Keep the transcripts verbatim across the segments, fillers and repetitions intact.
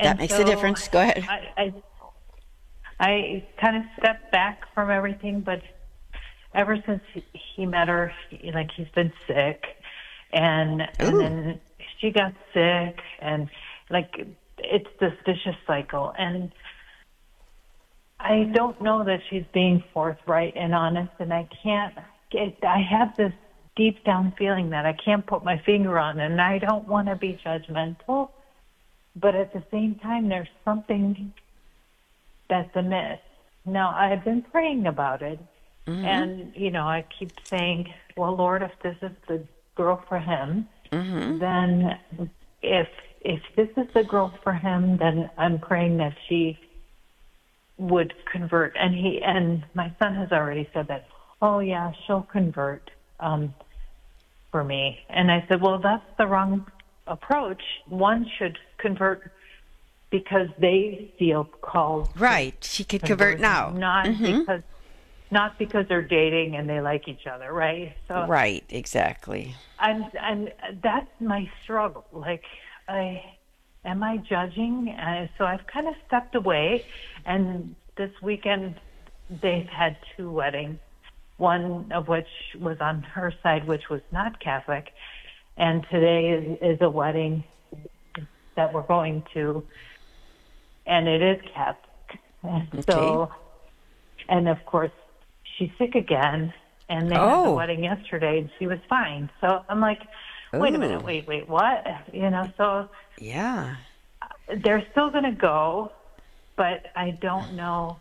that And makes a so difference. Go ahead. I, I, I kind of stepped back from everything, but ever since he, he met her, he, like he's been sick, and and Ooh. then she got sick, and like it's this vicious cycle. And I don't know that she's being forthright and honest, and I can't. It, I have this deep down feeling that I can't put my finger on, and I don't want to be judgmental, but at the same time, there's something that's amiss. Now, I've been praying about it, mm-hmm. and, you know, I keep saying, well, Lord, if this is the girl for him, mm-hmm. then if if this is the girl for him, then I'm praying that she would convert. And he and my son has already said that, oh, yeah, she'll convert um, for me. And I said, well, that's the wrong approach. One should convert because they feel called. Right. She could convert now. Not mm-hmm. because not because they're dating and they like each other, right? So right, exactly. And and that's my struggle. Like, I am I judging? Uh, so I've kind of stepped away. And this weekend they've had two weddings, one of which was on her side, which was not Catholic, and today is, is a wedding that we're going to, and it is Catholic. And okay. So, and of course, she's sick again, and they oh. had the wedding yesterday, and she was fine. So I'm like, wait Ooh. a minute, wait, wait, what? You know, so yeah, they're still going to go, but I don't know.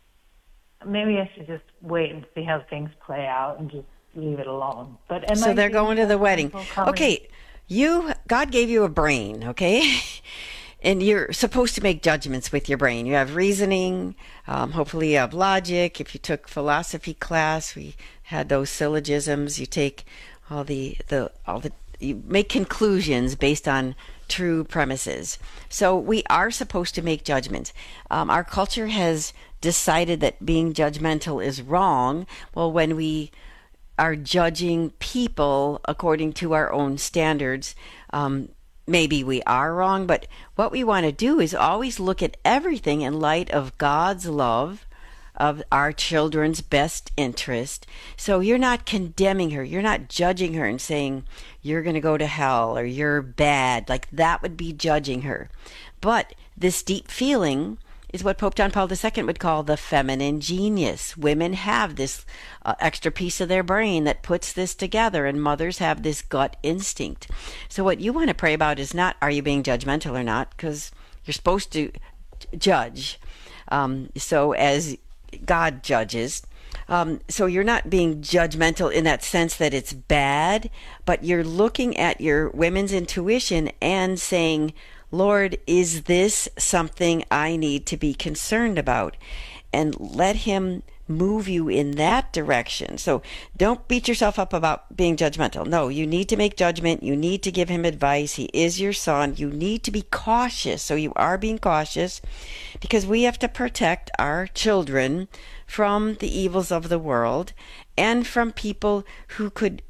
Maybe I should just wait and see how things play out and just leave it alone. But am so I they're going to the wedding. Coming? Okay, you God gave you a brain, okay? And you're supposed to make judgments with your brain. You have reasoning, um, hopefully you have logic. If you took philosophy class, we had those syllogisms. You take all the, the all the you make conclusions based on true premises. So we are supposed to make judgments. Um, our culture has decided that being judgmental is wrong. Well, when we are judging people according to our own standards, um, maybe we are wrong, but what we want to do is always look at everything in light of God's love, of our children's best interest. So you're not condemning her. You're not judging her and saying, you're going to go to hell or you're bad. Like that would be judging her. But this deep feeling is what Pope John Paul the Second would call the feminine genius. Women have this uh, extra piece of their brain that puts this together, and mothers have this gut instinct. So what you want to pray about is not, are you being judgmental or not? Because you're supposed to judge. Um, so as God judges. Um, so you're not being judgmental in that sense that it's bad, but you're looking at your women's intuition and saying, Lord, is this something I need to be concerned about? And let him move you in that direction. So don't beat yourself up about being judgmental. No, you need to make judgment. You need to give him advice. He is your son. You need to be cautious. So you are being cautious because we have to protect our children from the evils of the world and from people who could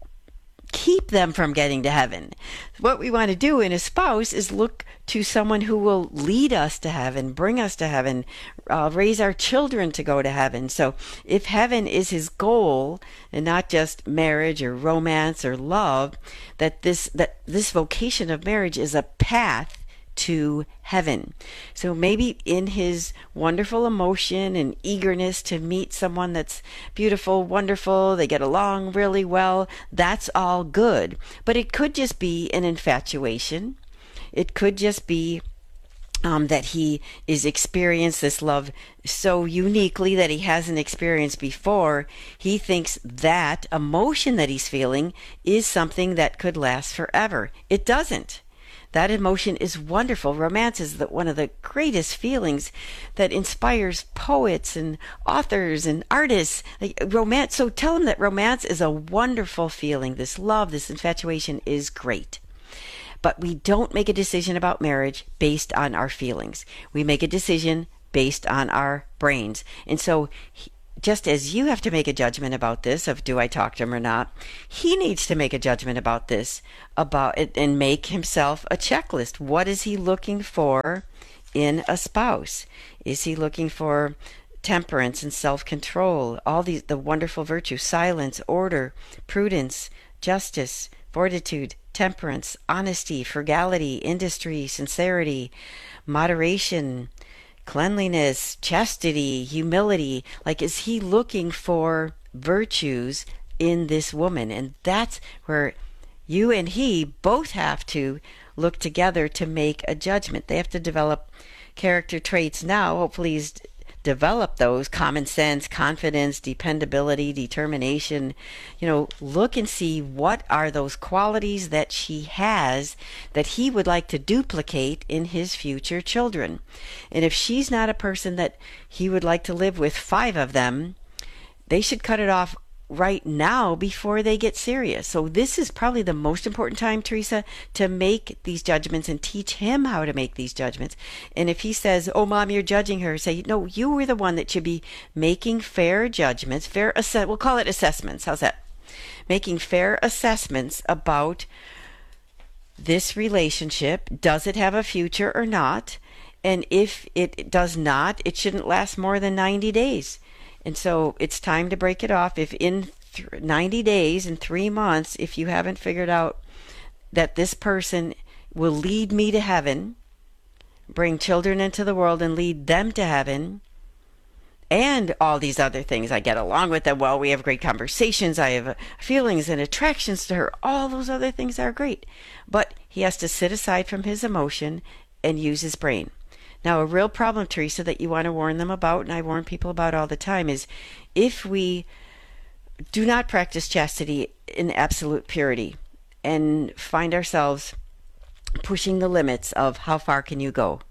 keep them from getting to heaven. What we want to do in a spouse is look to someone who will lead us to heaven, bring us to heaven, uh, raise our children to go to heaven. So if heaven is his goal and not just marriage or romance or love, that this that this vocation of marriage is a path to heaven. So maybe in his wonderful emotion and eagerness to meet someone that's beautiful, wonderful, they get along really well, that's all good. But it could just be an infatuation. It could just be um, that he is experienced this love so uniquely that he hasn't experienced before. He thinks that emotion that he's feeling is something that could last forever. It doesn't. That emotion is wonderful. Romance is the, one of the greatest feelings that inspires poets and authors and artists. Like romance. So tell them that romance is a wonderful feeling. This love, this infatuation is great. But we don't make a decision about marriage based on our feelings. We make a decision based on our brains. And so he, just as you have to make a judgment about this of do I talk to him or not, he needs to make a judgment about this about it and make himself a checklist. What is he looking for in a spouse? Is he looking for temperance and self-control, all these the wonderful virtues, silence, order, prudence, justice, fortitude, temperance, honesty, frugality, industry, sincerity, moderation, cleanliness, chastity, humility? Like, is he looking for virtues in this woman? And that's where you and he both have to look together to make a judgment. They have to develop character traits now. Hopefully he's developed those: common sense, confidence, dependability, determination. You know, look and see what are those qualities that she has that he would like to duplicate in his future children. And if she's not a person that he would like to live with five of them, they should cut it off right now before they get serious. So this is probably the most important time, Teresa, to make these judgments and teach him how to make these judgments. And if he says, oh, Mom, you're judging her, say, no, you were the one that should be making fair judgments, fair assess, we'll call it assessments. How's that? Making fair assessments about this relationship. Does it have a future or not? And if it does not, it shouldn't last more than ninety days. And so it's time to break it off. If in th- ninety days, in three months, if you haven't figured out that this person will lead me to heaven, bring children into the world and lead them to heaven, and all these other things, I get along with them well, we have great conversations, I have feelings and attractions to her, all those other things are great. But he has to sit aside from his emotion and use his brain. Now, a real problem, Teresa, that you want to warn them about, and I warn people about all the time, is if we do not practice chastity in absolute purity and find ourselves pushing the limits of how far can you go,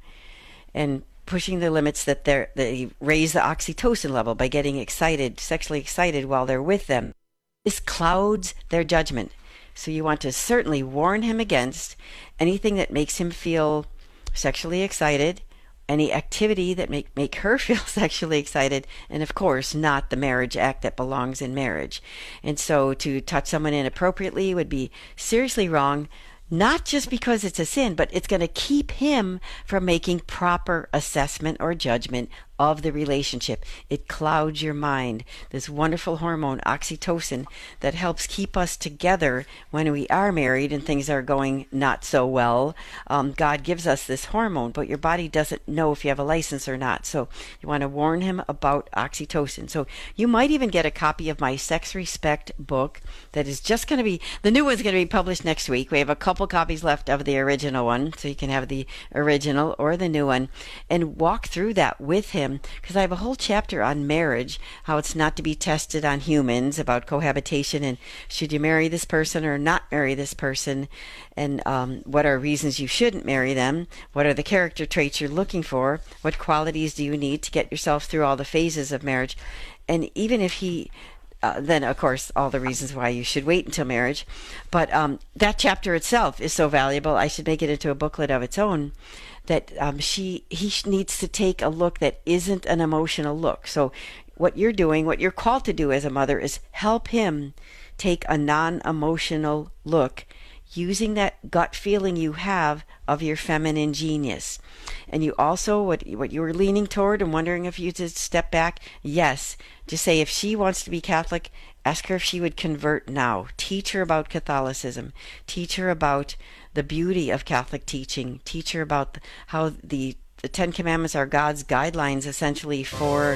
and pushing the limits that they're, they raise the oxytocin level by getting excited, sexually excited while they're with them, this clouds their judgment. So you want to certainly warn him against anything that makes him feel sexually excited, any activity that make make her feel sexually excited, and of course not the marriage act that belongs in marriage. And so to touch someone inappropriately would be seriously wrong, not just because it's a sin, but it's going to keep him from making proper assessment or judgment of the relationship. It clouds your mind. This wonderful hormone, oxytocin, that helps keep us together when we are married and things are going not so well. Um, God gives us this hormone, but your body doesn't know if you have a license or not. So you want to warn him about oxytocin. So you might even get a copy of my Sex Respect book that is just going to be, the new one's going to be published next week. We have a couple copies left of the original one, so you can have the original or the new one and walk through that with him. Because I have a whole chapter on marriage, how it's not to be tested on humans, about cohabitation, and should you marry this person or not marry this person, and um, what are reasons you shouldn't marry them, what are the character traits you're looking for, what qualities do you need to get yourself through all the phases of marriage. And even if he Uh, then, of course, all the reasons why you should wait until marriage. But um, that chapter itself is so valuable, I should make it into a booklet of its own, that um, she he needs to take a look that isn't an emotional look. So what you're doing, what you're called to do as a mother, is help him take a non-emotional look using that gut feeling you have of your feminine genius. And you also, what what you were leaning toward and wondering if you should step back, yes, just say if she wants to be Catholic, ask her if she would convert now. Teach her about Catholicism. Teach her about the beauty of Catholic teaching. Teach her about how the, the Ten Commandments are God's guidelines essentially for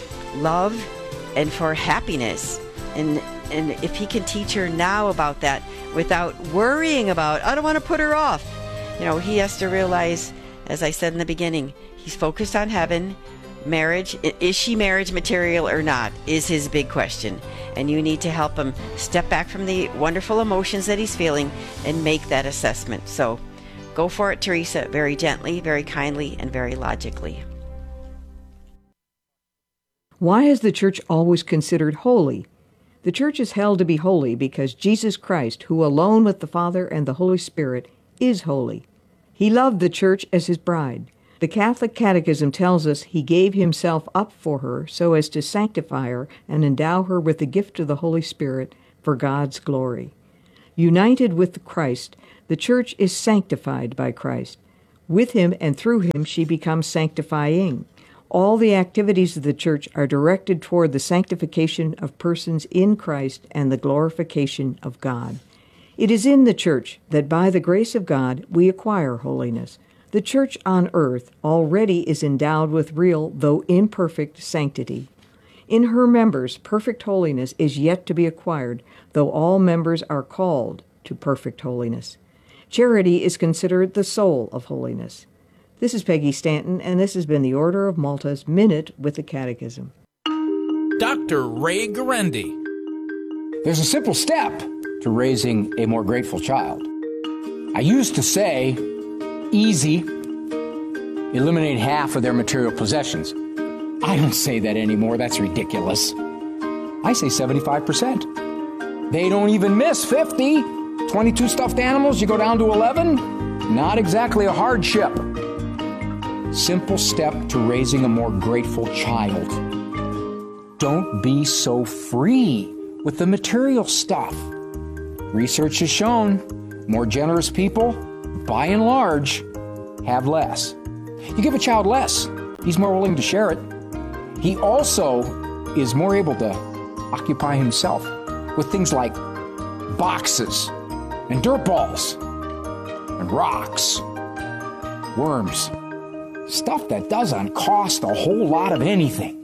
love and for happiness. And and if he can teach her now about that without worrying about, I don't want to put her off. You know, he has to realize, as I said in the beginning, he's focused on heaven. Marriage, is she marriage material or not, is his big question. And you need to help him step back from the wonderful emotions that he's feeling and make that assessment. So go for it, Teresa, very gently, very kindly, and very logically. Why is the church always considered holy? The church is held to be holy because Jesus Christ, who alone with the Father and the Holy Spirit is holy. He loved the church as his bride. The Catholic Catechism tells us he gave himself up for her so as to sanctify her and endow her with the gift of the Holy Spirit for God's glory. United with Christ, the Church is sanctified by Christ. With him and through him she becomes sanctifying. All the activities of the Church are directed toward the sanctification of persons in Christ and the glorification of God. It is in the Church that by the grace of God we acquire holiness. The Church on earth already is endowed with real, though imperfect, sanctity. In her members, perfect holiness is yet to be acquired, though all members are called to perfect holiness. Charity is considered the soul of holiness. This is Peggy Stanton, and this has been the Order of Malta's Minute with the Catechism. Doctor Ray Guarendi. There's a simple step to raising a more grateful child. I used to say, easy, eliminate half of their material possessions. I don't say that anymore. That's ridiculous. I say seventy-five percent. They don't even miss fifty. twenty-two stuffed animals, you go down to eleven? Not exactly a hardship. Simple step to raising a more grateful child. Don't be so free with the material stuff. Research has shown more generous people, by and large, have less. You give a child less, he's more willing to share it. He also is more able to occupy himself with things like boxes and dirt balls and rocks, worms, stuff that doesn't cost a whole lot of anything.